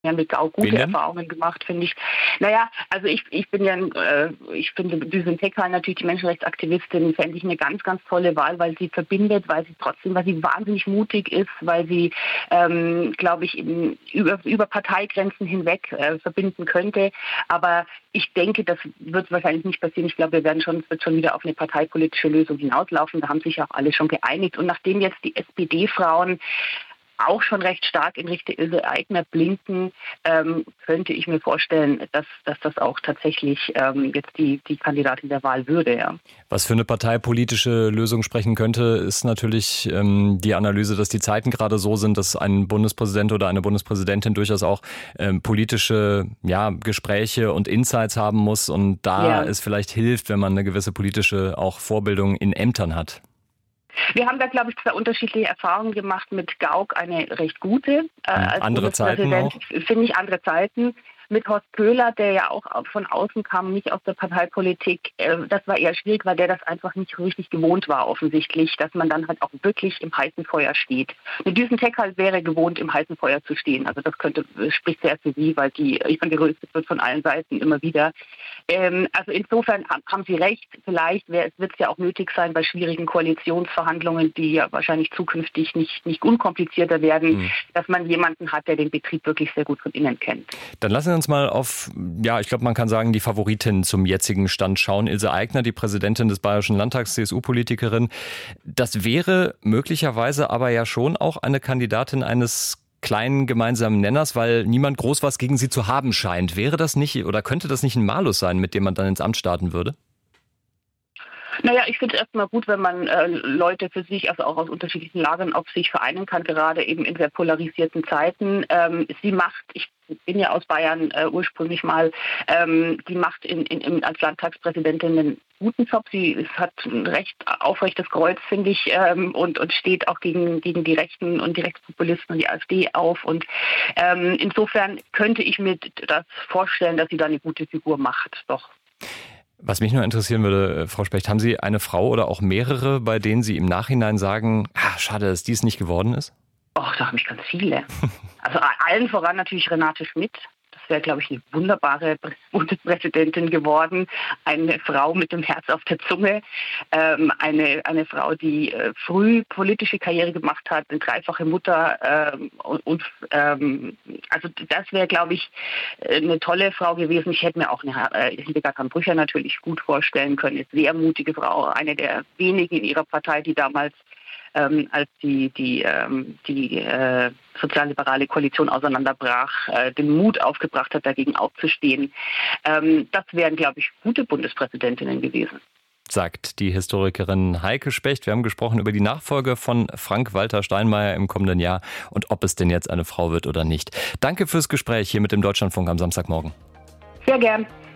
ja mit auch Wen gute denn? Erfahrungen gemacht, finde ich. Naja, also ich bin ja, ich finde Düsen Tekal natürlich, die Menschenrechtsaktivistin, fände ich eine ganz, ganz tolle Wahl, weil sie verbindet, weil sie wahnsinnig mutig ist, weil sie, glaube ich, über Parteigrenzen hinweg verbinden könnte. Aber ich denke, das wird wahrscheinlich nicht passieren. Ich glaube, es wird schon wieder auf eine parteipolitische Lösung hinauslaufen. Da haben sich auch alle schon geeinigt. Und nachdem jetzt die SPD-Frauen auch schon recht stark in Richtung Ilse Aigner blinken, könnte ich mir vorstellen, dass das auch tatsächlich jetzt die Kandidatin der Wahl würde. Ja. Was für eine parteipolitische Lösung sprechen könnte, ist natürlich die Analyse, dass die Zeiten gerade so sind, dass ein Bundespräsident oder eine Bundespräsidentin durchaus auch politische Gespräche und Insights haben muss und da es vielleicht hilft, wenn man eine gewisse politische auch Vorbildung in Ämtern hat. Wir haben da, glaube ich, zwei unterschiedliche Erfahrungen gemacht. Mit Gauck eine recht gute als andere Zeiten auch? Finde ich andere Zeiten. Mit Horst Köhler, der ja auch von außen kam, nicht aus der Parteipolitik, das war eher schwierig, weil der das einfach nicht richtig gewohnt war offensichtlich, dass man dann halt auch wirklich im heißen Feuer steht. Eine Düsen Tekal wäre gewohnt, im heißen Feuer zu stehen. Also das spricht sehr für sie, weil die gerüstet wird von allen Seiten immer wieder. Also insofern haben Sie recht, vielleicht wird es ja auch nötig sein bei schwierigen Koalitionsverhandlungen, die ja wahrscheinlich zukünftig nicht unkomplizierter werden, dass man jemanden hat, der den Betrieb wirklich sehr gut von innen kennt. Dann lassen wir uns mal auf, ich glaube, man kann sagen, die Favoritin zum jetzigen Stand schauen. Ilse Aigner, die Präsidentin des Bayerischen Landtags, CSU-Politikerin. Das wäre möglicherweise aber ja schon auch eine Kandidatin eines kleinen gemeinsamen Nenners, weil niemand groß was gegen sie zu haben scheint. Wäre das nicht oder könnte das nicht ein Malus sein, mit dem man dann ins Amt starten würde? Naja, ich finde es erstmal gut, wenn man Leute für sich, also auch aus unterschiedlichen Lagern, auf sich vereinen kann, gerade eben in sehr polarisierten Zeiten. Ich bin ja aus Bayern ursprünglich mal, die macht als Landtagspräsidentin einen guten Job. Sie hat ein recht aufrechtes Kreuz, finde ich, und steht auch gegen die Rechten und die Rechtspopulisten und die AfD auf. Und insofern könnte ich mir das vorstellen, dass sie da eine gute Figur macht, doch. Was mich nur interessieren würde, Frau Specht, haben Sie eine Frau oder auch mehrere, bei denen Sie im Nachhinein sagen, schade, dass dies nicht geworden ist? Da habe ich ganz viele. Also allen voran natürlich Renate Schmidt. Das wäre, glaube ich, eine wunderbare Bundespräsidentin geworden. Eine Frau mit dem Herz auf der Zunge. Eine Frau, die früh politische Karriere gemacht hat, eine dreifache Mutter. Also das wäre, glaube ich, eine tolle Frau gewesen. Ich hätte mir auch Hildegard Brücher natürlich gut vorstellen können. Eine sehr mutige Frau, eine der wenigen in ihrer Partei, die damals als die sozialliberale Koalition auseinanderbrach, den Mut aufgebracht hat, dagegen aufzustehen. Das wären, glaube ich, gute Bundespräsidentinnen gewesen. Sagt die Historikerin Heike Specht. Wir haben gesprochen über die Nachfolge von Frank-Walter Steinmeier im kommenden Jahr und ob es denn jetzt eine Frau wird oder nicht. Danke fürs Gespräch hier mit dem Deutschlandfunk am Samstagmorgen. Sehr gern.